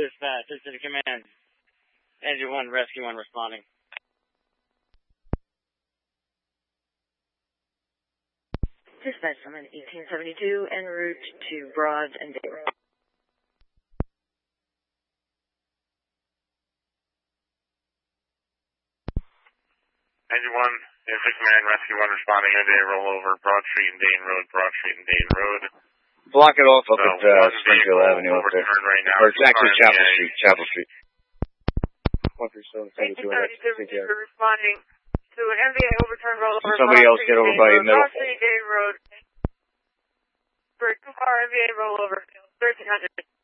Dispatch, this is the command. Engine 1, Rescue 1 responding. Dispatch, I'm in 1872 en route to Broad and Bay Road. Engine 1, District Command, Rescue 1 responding, Day rollover, Broad Street and Dane Road, Broad Street and Dane Road. Block it off up at Springfield Avenue up there. Right now. Or it's actually Chapel Street. 1872 responding to an MVA overturn rollover. Somebody else get over by the middle. Broad Street, Dane Road. For a 2-car MVA rollover, 1300.